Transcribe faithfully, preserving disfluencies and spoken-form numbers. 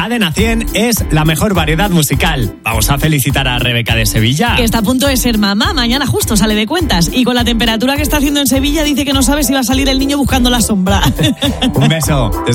Cadena cien es la mejor variedad musical. Vamos a felicitar a Rebeca de Sevilla. Que está a punto de ser mamá, mañana justo sale de cuentas. Y con la temperatura que está haciendo en Sevilla dice que no sabe si va a salir el niño buscando la sombra. Un beso. Te